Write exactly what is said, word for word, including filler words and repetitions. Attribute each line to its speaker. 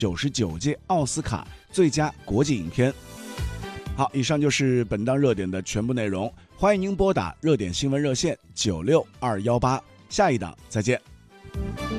Speaker 1: 九十九届奥斯卡最佳国际影片。好，以上就是本档热点的全部内容，欢迎您拨打热点新闻热线九六二一八，下一档再见。